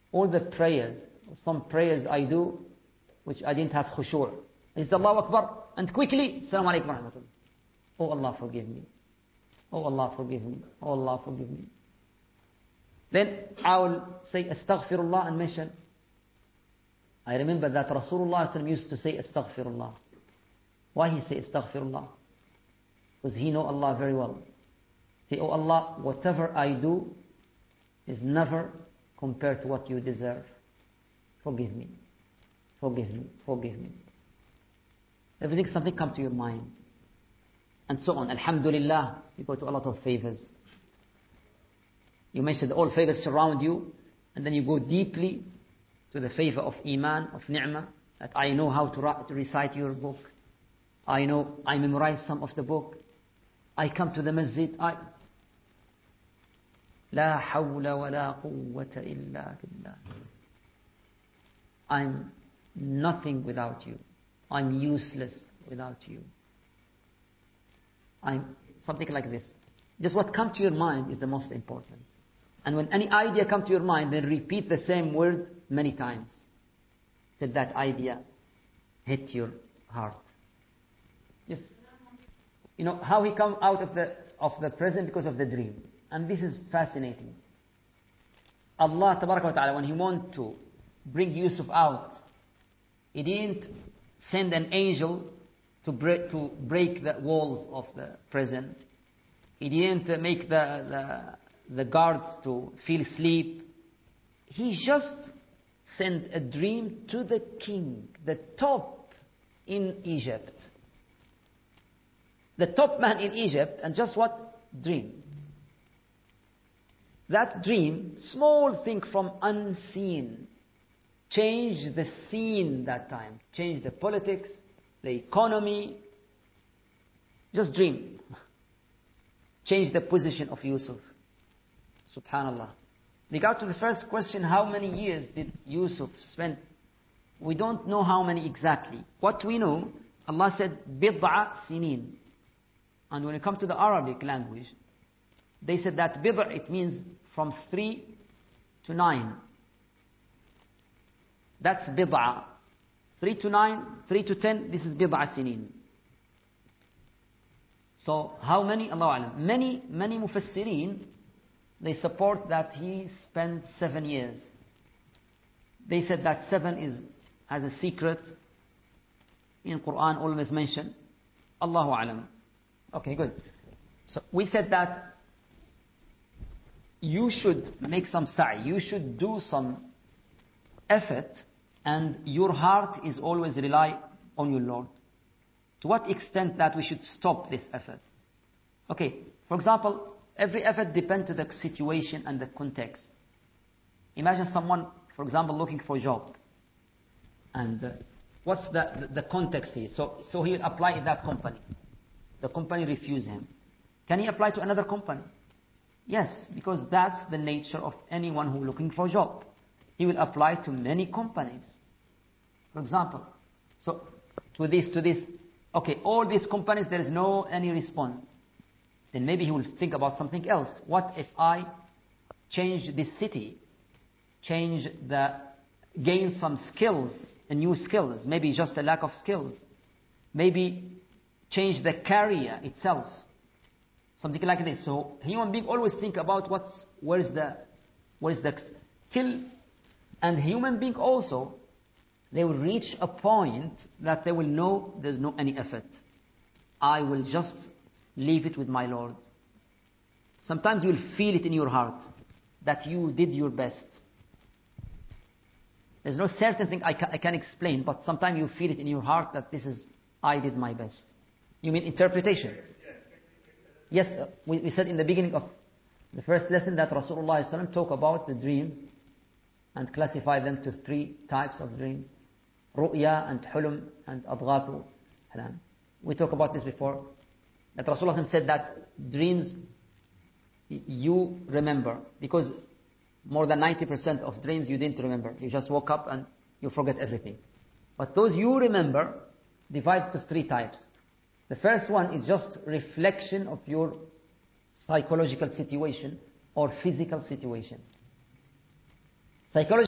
all the prayers, some prayers I do, which I didn't have khushu'. It's Allahu Akbar, and quickly, Assalamu alaikum wa rahmatullah. Oh Allah, forgive me. Oh Allah, forgive me. Oh Allah, forgive me. Then I will say Astaghfirullah and mention. I remember that Rasulullah used to say Astaghfirullah. Why he say Astaghfirullah? Because he know Allah very well. Say, oh Allah, whatever I do is never compared to what you deserve. Forgive me. Forgive me. Forgive me. Everything, something come to your mind. And so on. Alhamdulillah, you go to a lot of favors. You mentioned all favors surround you, and then you go deeply to the favor of Iman, of Ni'mah, that I know how to recite your book. I know, I memorize some of the book. I come to the masjid. La hawla wa la quwwata illa billah. I'm nothing without you. I'm useless without you. I'm something like this. Just what comes to your mind is the most important. And when any idea comes to your mind, then repeat the same word many times till that idea hit your heart. Yes. You know how he come out of the present because of the dream. And this is fascinating. Allah Tabaraka wa Ta'ala, when He wanted to bring Yusuf out, He didn't send an angel to break the walls of the prison. He didn't make the guards to feel sleep. He just sent a dream to the king, the top in Egypt. The top man in Egypt, and just what? Dream. That dream, small thing from unseen, changed the scene that time, changed the politics, the economy. Just dream. Changed the position of Yusuf. Subhanallah. Regard to the first question, how many years did Yusuf spend? We don't know how many exactly. What we know, Allah said, bid'a sinin. And when it comes to the Arabic language, they said that bid'a, it means from 3 to 9. That's bid'a. 3 to 9, 3 to 10, this is bid'a sinin. So how many? Allahu Alam. Many mufassirin, they support that he spent 7 years. They said that 7 has a secret in Quran, always mentioned. Allahu Alam. Okay, good. So we said that you should make some sa'i, you should do some effort, and your heart is always rely on your Lord. To what extent that we should stop this effort? Okay, for example, every effort depends on the situation and the context. Imagine someone, for example, looking for a job. And what's the context here? So he will apply in that company. The company refuses him. Can he apply to another company? Yes, because that's the nature of anyone who is looking for a job. He will apply to many companies. For example, so to this, okay, all these companies, there is no any response. Then maybe he will think about something else. What if I change this city, gain some skills, new skills, maybe just a lack of skills, maybe change the career itself, something like this. So human being always think about where's the till, and human being also, they will reach a point that they will know there's no any effort. I will just leave it with my Lord. Sometimes you will feel it in your heart that you did your best. There's no certain thing I can explain, but sometimes you feel it in your heart that I did my best. You mean interpretation? Yes, we said in the beginning of the first lesson that Rasulullah ﷺ talked about the dreams and classify them to 3 types of dreams. Ru'ya and hulum and adghatu halam. We talked about this before. That Rasulullah ﷺ said that dreams you remember, because more than 90% of dreams you didn't remember. You just woke up and you forget everything. But those you remember, divide to 3 types. The first one is just reflection of your psychological situation or physical situation. Psychological